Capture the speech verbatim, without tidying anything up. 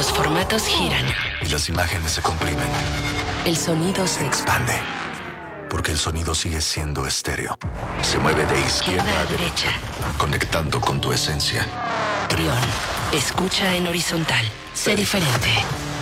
Los formatos giran. Y las imágenes se comprimen. El sonido se Se expande. Porque el sonido sigue siendo estéreo. Se mueve de izquierda Izquierda a a derecha, derecha. conectando con tu esencia. Trión. Escucha en horizontal. Sé diferente.